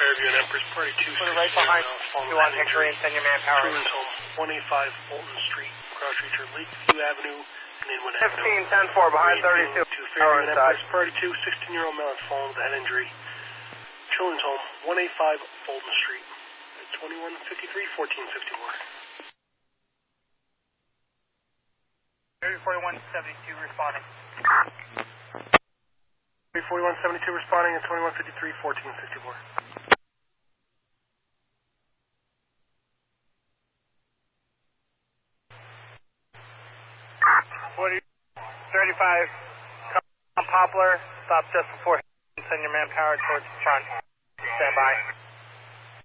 Fairview and Empress, Party 2. Put it right behind you on Hickory and send your manpower. Truman's home, 185 Fulton Street, Cross Reacher, Lakeview Avenue, and Inwood Avenue. 15-10-4 behind 32. To Fairview and Empress, Party 2, 16-year-old male has fallen with a head injury. Children's home, 185 Fulton Street, at 2153-1454. 4172 responding. 4172 responding at 2153-1454. 35, Poplar, stop just before, send your manpower towards the front. Stand by.